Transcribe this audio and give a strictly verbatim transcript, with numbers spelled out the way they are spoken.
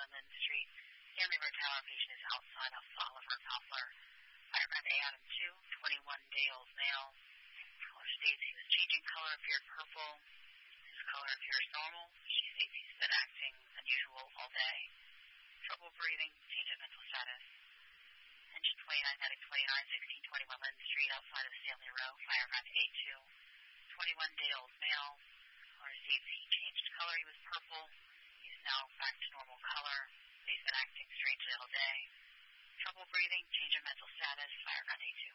Linden Street. Stanley Road Tower patient is outside of Oliver Poplar. Fireground A Adam two, twenty-one Dales male. Color states he was changing color, appeared purple. His color appears normal. She states he's been acting unusual all day. Trouble breathing, change of mental status. Engine twenty-nine, medic twenty-nine, sixteen twenty-one Linden Street, outside of Stanley Row. Fireground A two, twenty-one Dales male. Color states he changed color, he was purple. He's now back to normal color. He's been acting strangely all day. Trouble breathing, change of mental status. Fireground A two.